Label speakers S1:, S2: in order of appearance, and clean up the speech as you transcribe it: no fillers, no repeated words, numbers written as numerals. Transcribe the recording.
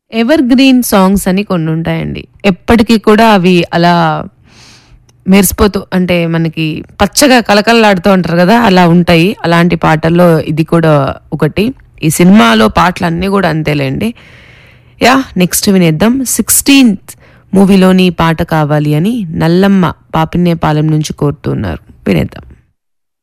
S1: Ever green songs అని కొన్ని ఉంటాయండి. ఎప్పటికీ కూడా అవి అలా మెరిసిపోతూ అంటే మనకి పచ్చగా కలకలలాడుతూ ఉంటారు కదా, అలా ఉంటాయి. అలాంటి పాటల్లో ఇది కూడా ఒకటి. ఈ సినిమాలో పాటలు అన్నీ కూడా అంతేలేండి. యా, నెక్స్ట్ వినేద్దాం. 16th మూవీలోని పాట కావాలి అని నల్లమ్మ పాపిన్నేపాలెం నుంచి కోరుతున్నారు. వినేద్దాం.